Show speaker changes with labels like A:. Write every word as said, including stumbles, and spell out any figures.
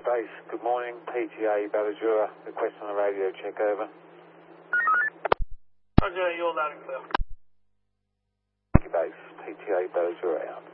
A: Base, good morning. P T A Ballajura, request on the radio check, over.
B: Roger, you're loud and clear.
A: Base, P T A Ballajura out.